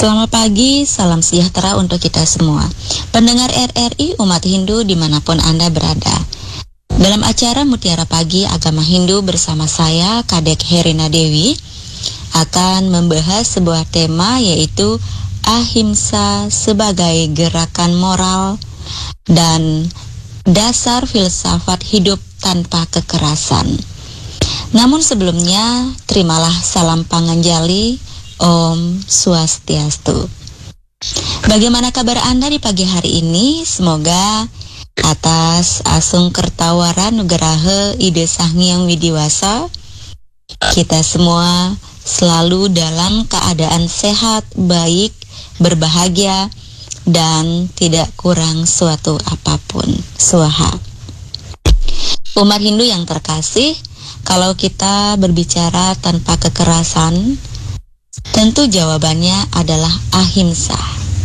Selamat pagi, salam sejahtera untuk kita semua. Pendengar RRI umat Hindu dimanapun Anda berada. Dalam acara Mutiara Pagi Agama Hindu bersama saya, Kadek Herina Dewi, akan membahas sebuah tema yaitu ahimsa sebagai gerakan moral dan dasar filsafat hidup tanpa kekerasan. Namun sebelumnya, terimalah salam panganjali, Om Swastiastu. Bagaimana kabar Anda di pagi hari ini? Semoga atas asung kertawara nugraha ide sanghyang widiwasa, kita semua selalu dalam keadaan sehat, baik, berbahagia, dan tidak kurang suatu apapun. Swaha. Umat Hindu yang terkasih, kalau kita berbicara tanpa kekerasan, tentu jawabannya adalah ahimsa.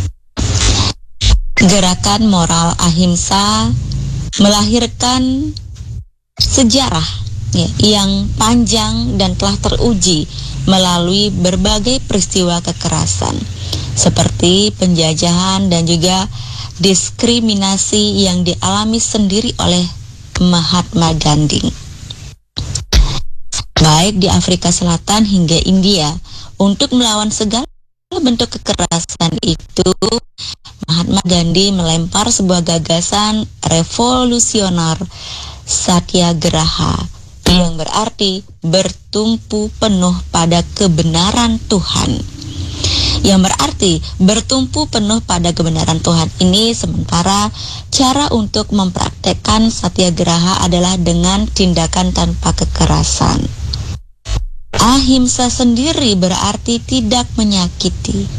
Gerakan moral ahimsa melahirkan sejarah yang panjang dan telah teruji melalui berbagai peristiwa kekerasan seperti penjajahan dan juga diskriminasi yang dialami sendiri oleh Mahatma Gandhi. Baik di Afrika Selatan hingga India, untuk melawan segala bentuk kekerasan itu, Mahatma Gandhi melempar sebuah gagasan revolusioner satyagraha yang berarti bertumpu penuh pada kebenaran Tuhan. Yang berarti bertumpu penuh pada kebenaran Tuhan ini, sementara cara untuk mempraktekkan satyagraha adalah dengan tindakan tanpa kekerasan. Ahimsa sendiri berarti tidak menyakiti,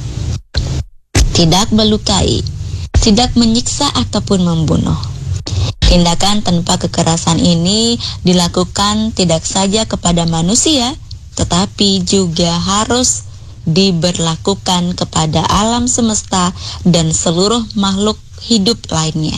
tidak melukai, tidak menyiksa ataupun membunuh. Tindakan tanpa kekerasan ini dilakukan tidak saja kepada manusia, tetapi juga harus diberlakukan kepada alam semesta dan seluruh makhluk hidup lainnya.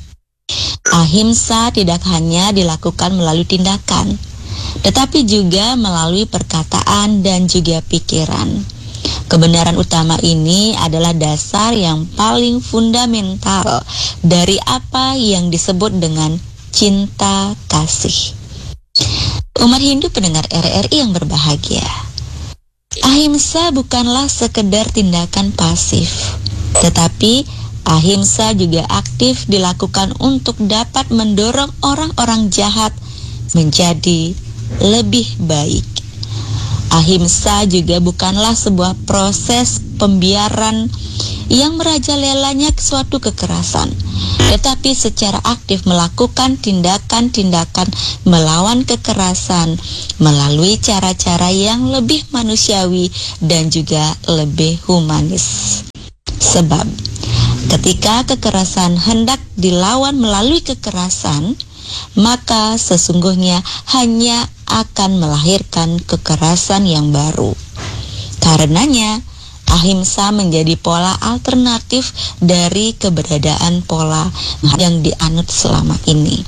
Ahimsa tidak hanya dilakukan melalui tindakan, tetapi juga melalui perkataan dan juga pikiran. Kebenaran utama ini adalah dasar yang paling fundamental dari apa yang disebut dengan cinta kasih. Umat Hindu pendengar RRI yang berbahagia, ahimsa bukanlah sekedar tindakan pasif, tetapi ahimsa juga aktif dilakukan untuk dapat mendorong orang-orang jahat menjadi lebih baik. Ahimsa juga bukanlah sebuah proses pembiaran yang merajalelanya suatu kekerasan, tetapi secara aktif melakukan tindakan-tindakan melawan kekerasan melalui cara-cara yang lebih manusiawi dan juga lebih humanis. Sebab ketika kekerasan hendak dilawan melalui kekerasan, maka sesungguhnya hanya akan melahirkan kekerasan yang baru. Karenanya, ahimsa menjadi pola alternatif dari keberadaan pola yang dianut selama ini.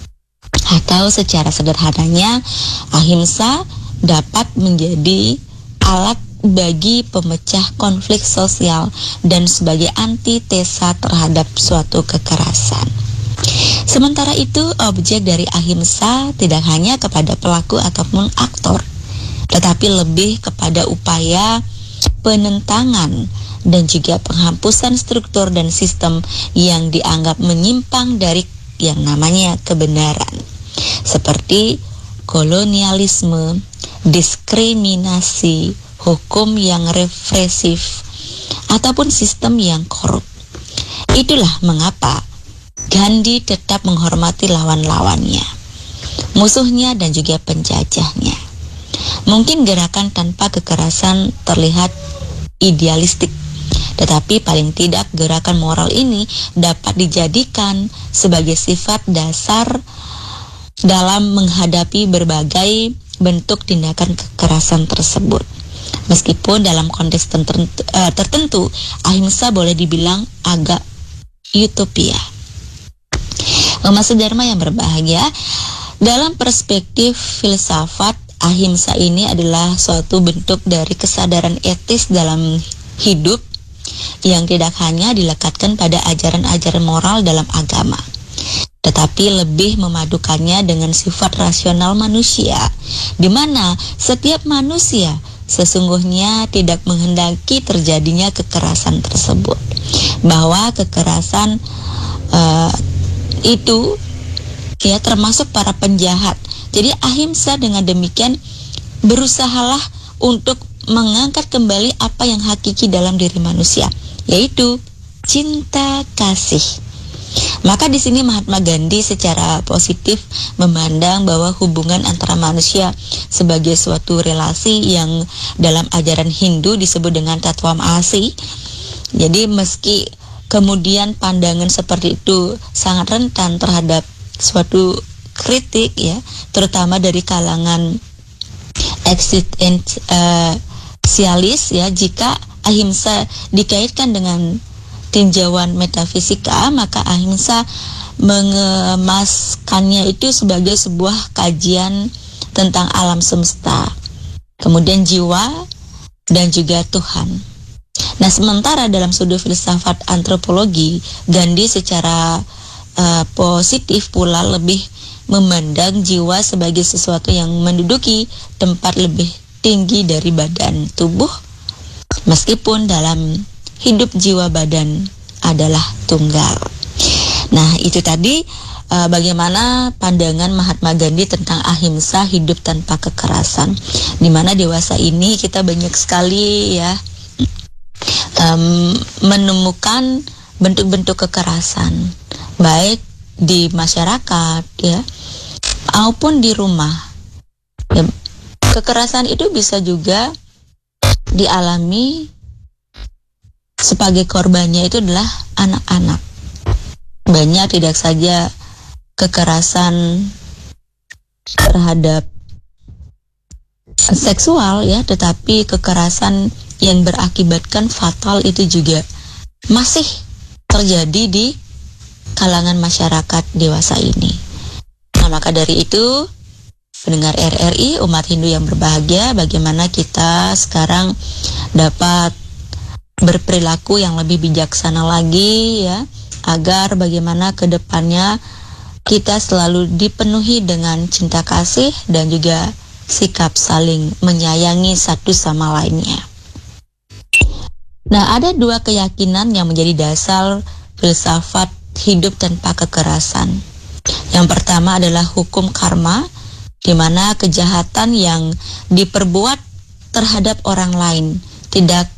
Atau secara sederhananya, ahimsa dapat menjadi alat bagi pemecah konflik sosial dan sebagai antitesa terhadap suatu kekerasan. Sementara itu, objek dari ahimsa tidak hanya kepada pelaku ataupun aktor, tetapi lebih kepada upaya penentangan dan juga penghapusan struktur dan sistem yang dianggap menyimpang dari yang namanya kebenaran, seperti kolonialisme, diskriminasi, hukum yang represif, ataupun sistem yang korup. Itulah mengapa Gandhi tetap menghormati lawan-lawannya, musuhnya dan juga penjajahnya. Mungkin gerakan tanpa kekerasan terlihat idealistik, tetapi paling tidak gerakan moral ini dapat dijadikan sebagai sifat dasar dalam menghadapi berbagai bentuk tindakan kekerasan tersebut. Meskipun dalam konteks tertentu, ahimsa boleh dibilang agak utopia. Umat sedharma yang berbahagia, dalam perspektif filsafat, ahimsa ini adalah suatu bentuk dari kesadaran etis dalam hidup yang tidak hanya dilekatkan pada ajaran-ajaran moral dalam agama, tetapi lebih memadukannya dengan sifat rasional manusia, di mana setiap manusia sesungguhnya tidak menghendaki terjadinya kekerasan tersebut, bahwa kekerasan itu ya termasuk para penjahat. Jadi ahimsa dengan demikian berusahalah untuk mengangkat kembali apa yang hakiki dalam diri manusia, yaitu cinta kasih. Maka di sini Mahatma Gandhi secara positif memandang bahwa hubungan antara manusia sebagai suatu relasi yang dalam ajaran Hindu disebut dengan Tattvam Asi. Jadi meski kemudian pandangan seperti itu sangat rentan terhadap suatu kritik ya, terutama dari kalangan eksistensialis ya, jika ahimsa dikaitkan dengan tinjauan metafisika, maka ahimsa mengemaskannya itu sebagai sebuah kajian tentang alam semesta, kemudian jiwa dan juga Tuhan. Nah, sementara dalam sudut filsafat antropologi, Gandhi secara positif pula lebih memandang jiwa sebagai sesuatu yang menduduki tempat lebih tinggi dari badan tubuh, meskipun dalam hidup jiwa badan adalah tunggal. Nah, itu tadi bagaimana pandangan Mahatma Gandhi tentang ahimsa, hidup tanpa kekerasan, di mana dewasa ini kita banyak sekali ya menemukan bentuk-bentuk kekerasan, baik di masyarakat ya maupun di rumah ya. Kekerasan itu bisa juga dialami sebagai korbannya itu adalah anak-anak. Banyak tidak saja kekerasan terhadap seksual ya, tetapi kekerasan yang berakibatkan fatal itu juga masih terjadi di kalangan masyarakat dewasa ini. Nah, maka dari itu, pendengar RRI, umat Hindu yang berbahagia, bagaimana kita sekarang dapat berperilaku yang lebih bijaksana lagi ya, agar bagaimana ke depannya kita selalu dipenuhi dengan cinta kasih dan juga sikap saling menyayangi satu sama lainnya. Nah, ada dua keyakinan yang menjadi dasar filsafat hidup tanpa kekerasan. Yang pertama adalah hukum karma, di mana kejahatan yang diperbuat terhadap orang lain tidak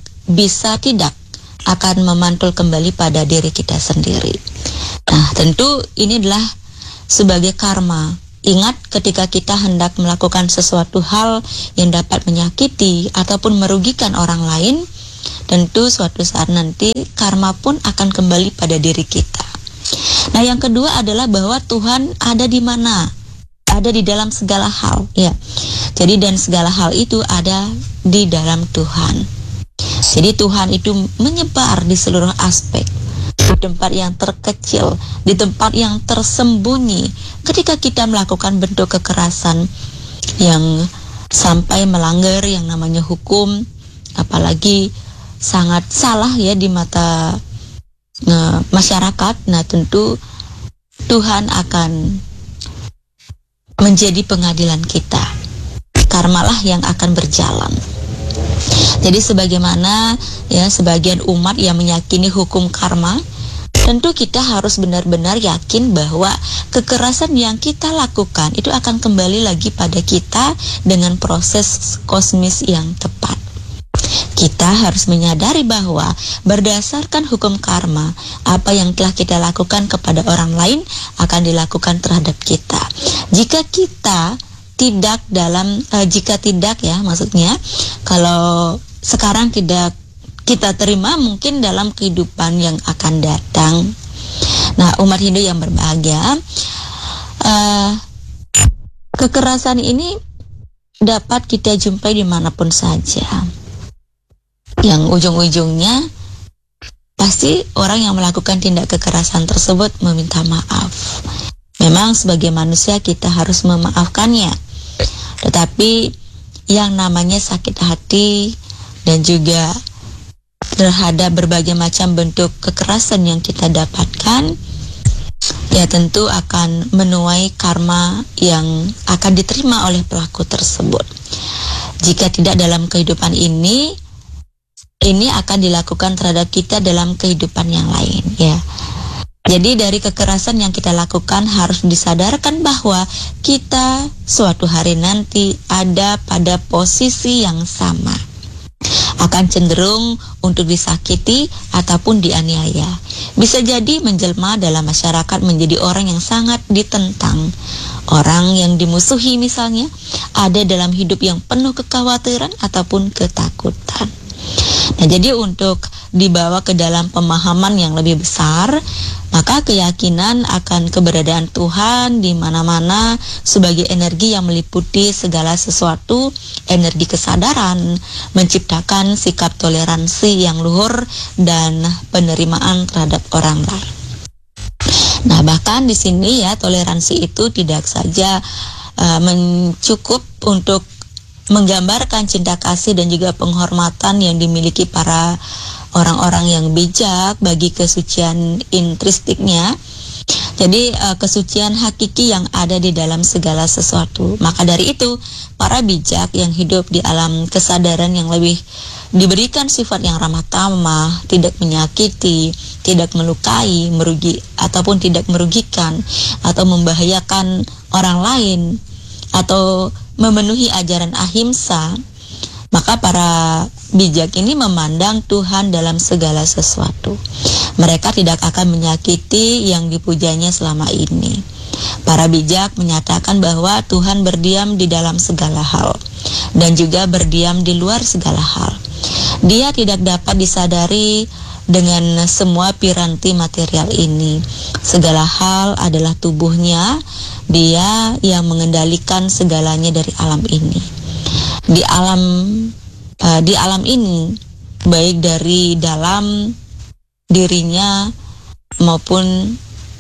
akan memantul kembali pada diri kita sendiri. Nah, tentu ini adalah sebagai karma. Ingat, ketika kita hendak melakukan sesuatu hal yang dapat menyakiti ataupun merugikan orang lain, tentu suatu saat nanti karma pun akan kembali pada diri kita. Nah, yang kedua adalah bahwa Tuhan ada di mana? Ada di dalam segala hal, ya. Jadi dan segala hal itu ada di dalam Tuhan. Jadi Tuhan itu menyebar di seluruh aspek, di tempat yang terkecil, di tempat yang tersembunyi. Ketika kita melakukan bentuk kekerasan yang sampai melanggar yang namanya hukum, apalagi sangat salah ya di mata masyarakat, nah tentu Tuhan akan menjadi pengadilan kita. Karmalah yang akan berjalan. Jadi sebagaimana ya sebagian umat yang meyakini hukum karma, tentu kita harus benar-benar yakin bahwa kekerasan yang kita lakukan itu akan kembali lagi pada kita dengan proses kosmis yang tepat. Kita harus menyadari bahwa berdasarkan hukum karma, apa yang telah kita lakukan kepada orang lain akan dilakukan terhadap kita. Jika tidak ya, maksudnya kalau sekarang tidak kita terima, mungkin dalam kehidupan yang akan datang. Nah, umat Hindu yang berbahagia, kekerasan ini dapat kita jumpai dimanapun saja, yang ujung-ujungnya pasti orang yang melakukan tindak kekerasan tersebut meminta maaf. Memang sebagai manusia kita harus memaafkannya, tetapi yang namanya sakit hati dan juga terhadap berbagai macam bentuk kekerasan yang kita dapatkan, ya tentu akan menuai karma yang akan diterima oleh pelaku tersebut. Jika tidak dalam kehidupan ini akan dilakukan terhadap kita dalam kehidupan yang lain, ya. Jadi dari kekerasan yang kita lakukan harus disadarkan bahwa kita suatu hari nanti ada pada posisi yang sama, akan cenderung untuk disakiti ataupun dianiaya. Bisa jadi menjelma dalam masyarakat menjadi orang yang sangat ditentang, orang yang dimusuhi misalnya, ada dalam hidup yang penuh kekhawatiran ataupun ketakutan. Nah, jadi untuk dibawa ke dalam pemahaman yang lebih besar, maka keyakinan akan keberadaan Tuhan di mana-mana sebagai energi yang meliputi segala sesuatu, energi kesadaran, menciptakan sikap toleransi yang luhur dan penerimaan terhadap orang lain. Nah, bahkan di sini ya, toleransi itu tidak saja mencukup untuk menggambarkan cinta kasih dan juga penghormatan yang dimiliki para orang-orang yang bijak bagi kesucian intristiknya. Jadi kesucian hakiki yang ada di dalam segala sesuatu. Maka dari itu, para bijak yang hidup di alam kesadaran yang lebih diberikan sifat yang ramah tamah, tidak menyakiti, tidak melukai, ataupun tidak merugikan atau membahayakan orang lain, atau memenuhi ajaran ahimsa, maka para bijak ini memandang Tuhan dalam segala sesuatu. Mereka tidak akan menyakiti yang dipujanya selama ini. Para bijak menyatakan bahwa Tuhan berdiam di dalam segala hal dan juga berdiam di luar segala hal. Dia tidak dapat disadari dengan semua piranti material ini. Segala hal adalah tubuhnya. Dia yang mengendalikan segalanya dari alam ini. Di alam ini, baik dari dalam dirinya maupun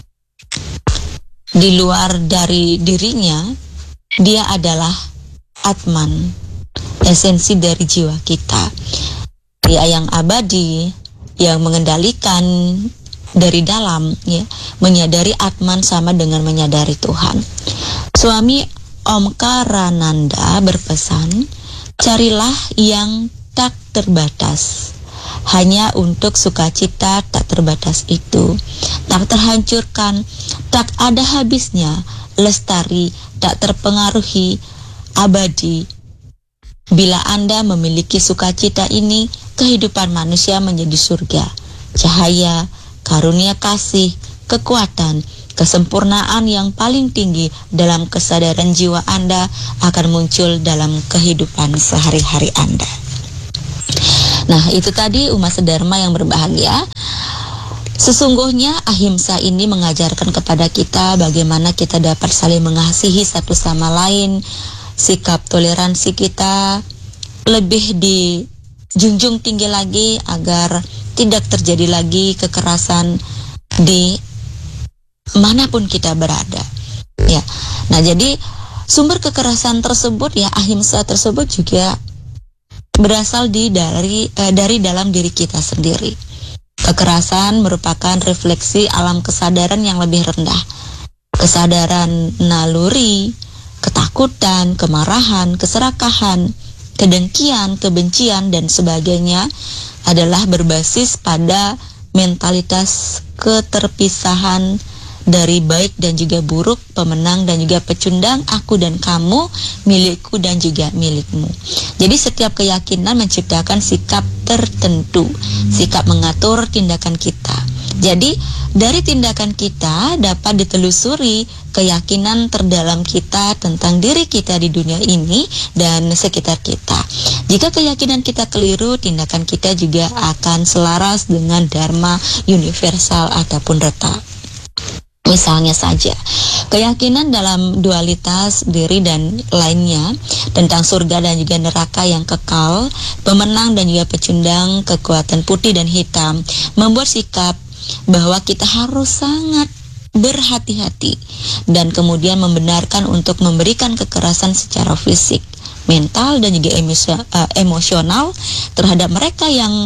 di luar dari dirinya, dia adalah Atman, esensi dari jiwa kita. Dia yang abadi, yang mengendalikan dari dalam, ya, menyadari Atman sama dengan menyadari Tuhan. Swami Omkarananda berpesan, carilah yang tak terbatas. Hanya untuk sukacita tak terbatas itu, tak terhancurkan, tak ada habisnya, lestari, tak terpengaruhi, abadi. Bila Anda memiliki sukacita ini, kehidupan manusia menjadi surga, cahaya, karunia kasih, kekuatan, kesempurnaan yang paling tinggi dalam kesadaran jiwa Anda akan muncul dalam kehidupan sehari-hari Anda. Nah, itu tadi umat sedharma yang berbahagia. Sesungguhnya ahimsa ini mengajarkan kepada kita bagaimana kita dapat saling mengasihi satu sama lain. Sikap toleransi kita lebih dijunjung tinggi lagi agar tidak terjadi lagi kekerasan di manapun kita berada. Ya. Nah, jadi sumber kekerasan tersebut, ya, ahimsa tersebut juga berasal dari dalam diri kita sendiri. Kekerasan merupakan refleksi alam kesadaran yang lebih rendah. Kesadaran naluri, ketakutan, kemarahan, keserakahan, kedengkian, kebencian, dan sebagainya adalah berbasis pada mentalitas keterpisahan dari baik dan juga buruk, pemenang dan juga pecundang, aku dan kamu, milikku dan juga milikmu. Jadi setiap keyakinan menciptakan sikap tertentu, sikap mengatur tindakan kita. Jadi dari tindakan kita dapat ditelusuri keyakinan terdalam kita tentang diri kita di dunia ini dan sekitar kita. Jika keyakinan kita keliru, tindakan kita juga akan selaras dengan dharma universal ataupun reta. Misalnya saja, keyakinan dalam dualitas diri dan lainnya, tentang surga dan juga neraka yang kekal, pemenang dan juga pecundang, kekuatan putih dan hitam, membuat sikap bahwa kita harus sangat berhati-hati dan kemudian membenarkan untuk memberikan kekerasan secara fisik, mental dan juga emosional terhadap mereka yang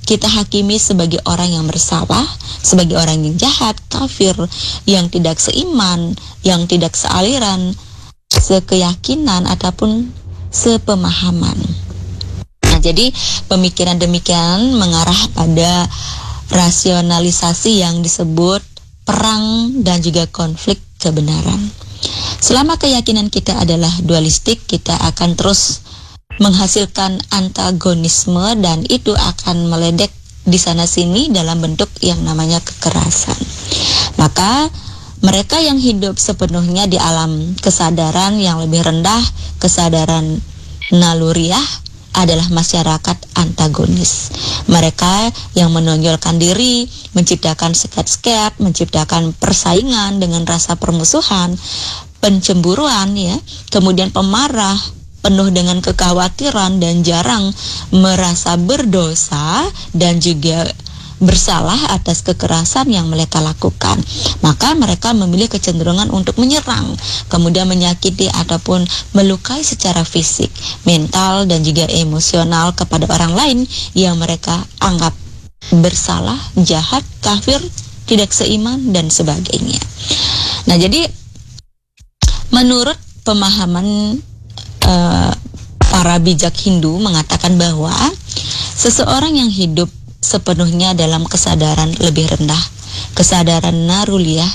kita hakimi sebagai orang yang bersalah, sebagai orang yang jahat, kafir, yang tidak seiman, yang tidak sealiran, sekeyakinan ataupun sepemahaman. Nah, jadi pemikiran demikian mengarah pada rasionalisasi yang disebut perang dan juga konflik kebenaran. Selama keyakinan kita adalah dualistik, kita akan terus menghasilkan antagonisme dan itu akan meledek di sana sini dalam bentuk yang namanya kekerasan. Maka mereka yang hidup sepenuhnya di alam kesadaran yang lebih rendah, kesadaran naluriah, adalah masyarakat antagonis. Mereka yang menonjolkan diri, menciptakan sket-sket, menciptakan persaingan dengan rasa permusuhan, pencemburuan, ya, kemudian pemarah, penuh dengan kekhawatiran dan jarang merasa berdosa dan juga bersalah atas kekerasan yang mereka lakukan. Maka mereka memilih kecenderungan untuk menyerang, kemudian menyakiti ataupun melukai secara fisik, mental dan juga emosional kepada orang lain yang mereka anggap bersalah, jahat, kafir, tidak seiman dan sebagainya. Nah, jadi menurut pemahaman para bijak Hindu mengatakan bahwa seseorang yang hidup sepenuhnya dalam kesadaran lebih rendah, kesadaran naruliyah,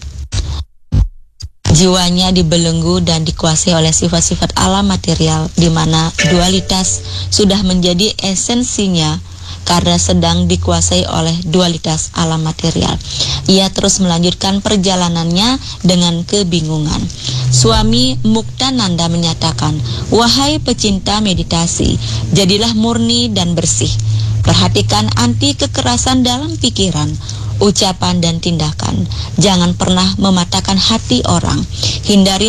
jiwanya dibelenggu dan dikuasai oleh sifat-sifat alam material, di mana dualitas sudah menjadi esensinya karena sedang dikuasai oleh dualitas alam material. Ia terus melanjutkan perjalanannya dengan kebingungan. Swami Muktananda menyatakan, "Wahai pecinta meditasi, jadilah murni dan bersih. Perhatikan anti kekerasan dalam pikiran, ucapan dan tindakan. Jangan pernah mematahkan hati orang. Hindari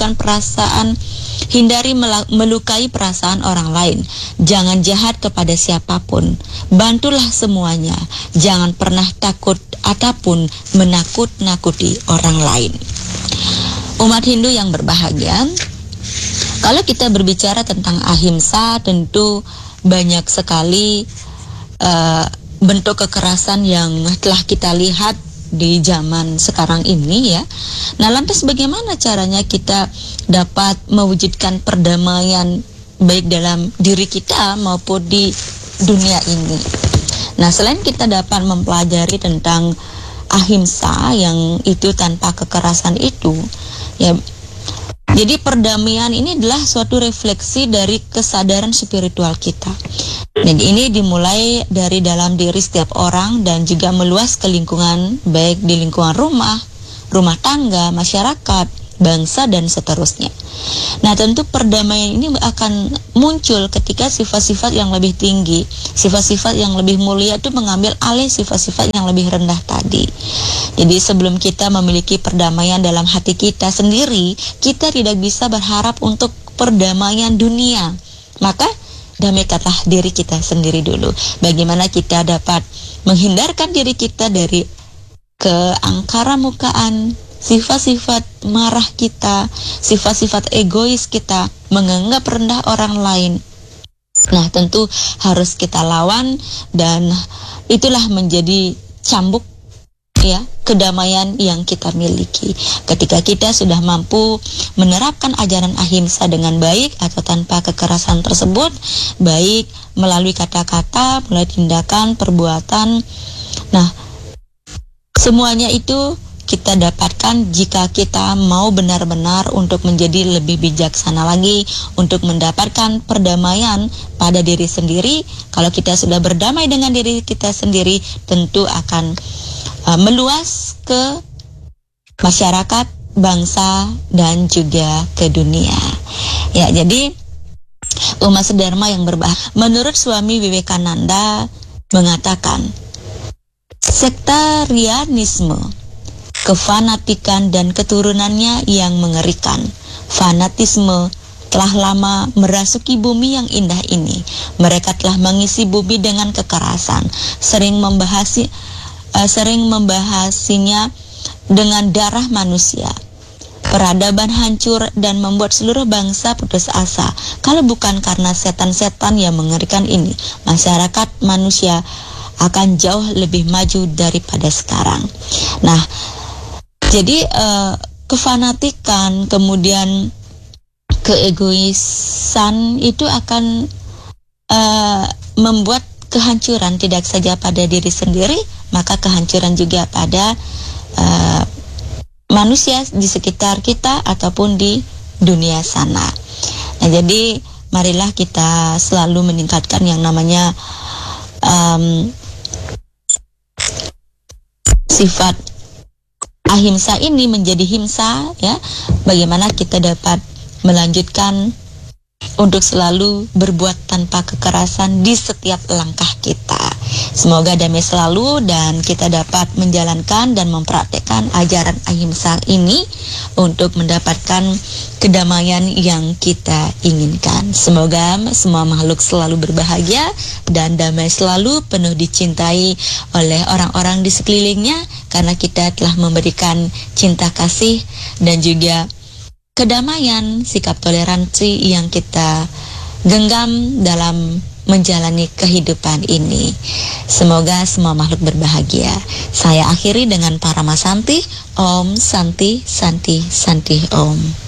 melukai perasaan orang lain. Jangan jahat kepada siapapun. Bantulah semuanya. Jangan pernah takut ataupun menakut-nakuti orang lain." Umat Hindu yang berbahagia, kalau kita berbicara tentang ahimsa, tentu banyak sekali bentuk kekerasan yang telah kita lihat di zaman sekarang ini, ya. Nah, lantas bagaimana caranya kita dapat mewujudkan perdamaian baik dalam diri kita maupun di dunia ini? Nah, selain kita dapat mempelajari tentang ahimsa yang itu tanpa kekerasan itu, ya, jadi perdamaian ini adalah suatu refleksi dari kesadaran spiritual kita. Dan ini dimulai dari dalam diri setiap orang dan juga meluas ke lingkungan, baik di lingkungan rumah, rumah tangga, masyarakat, bangsa, dan seterusnya. Nah, tentu perdamaian ini akan muncul ketika sifat-sifat yang lebih tinggi, sifat-sifat yang lebih mulia itu mengambil alih sifat-sifat yang lebih rendah tadi. Jadi sebelum kita memiliki perdamaian dalam hati kita sendiri, kita tidak bisa berharap untuk perdamaian dunia. Maka damaikanlah diri kita sendiri dulu. Bagaimana kita dapat menghindarkan diri kita dari keangkaramukaan, sifat-sifat marah kita, sifat-sifat egois kita, menganggap rendah orang lain. Nah, tentu harus kita lawan dan itulah menjadi cambuk, ya, kedamaian yang kita miliki. Ketika kita sudah mampu menerapkan ajaran ahimsa dengan baik atau tanpa kekerasan tersebut, baik melalui kata-kata, melalui tindakan, perbuatan. Nah, semuanya itu kita dapatkan jika kita mau benar-benar untuk menjadi lebih bijaksana lagi, untuk mendapatkan perdamaian pada diri sendiri. Kalau kita sudah berdamai dengan diri kita sendiri, tentu akan meluas ke masyarakat, bangsa, dan juga ke dunia. Ya, jadi umat sedharma yang berbahagia, menurut Swami Vivekananda mengatakan, sektarianisme, kefanatikan dan keturunannya yang mengerikan. Fanatisme telah lama merasuki bumi yang indah ini. Mereka telah mengisi bumi dengan kekerasan, sering membahasinya dengan darah manusia. Peradaban hancur dan membuat seluruh bangsa putus asa. Kalau bukan karena setan-setan yang mengerikan ini, masyarakat manusia akan jauh lebih maju daripada sekarang. Nah, jadi kefanatikan, kemudian keegoisan itu akan membuat kehancuran tidak saja pada diri sendiri, maka kehancuran juga pada manusia di sekitar kita ataupun di dunia sana. Nah, jadi marilah kita selalu meningkatkan yang namanya sifat ahimsa ini menjadi himsa, ya. Bagaimana kita dapat melanjutkan untuk selalu berbuat tanpa kekerasan di setiap langkah kita. Semoga damai selalu dan kita dapat menjalankan dan mempraktekkan ajaran ahimsa ini untuk mendapatkan kedamaian yang kita inginkan. Semoga semua makhluk selalu berbahagia dan damai selalu, penuh dicintai oleh orang-orang di sekelilingnya, karena kita telah memberikan cinta kasih dan juga kedamaian, sikap toleransi yang kita genggam dalam menjalani kehidupan ini. Semoga semua makhluk berbahagia. Saya akhiri dengan Paramasanti. Om Santi Santi Santi Om.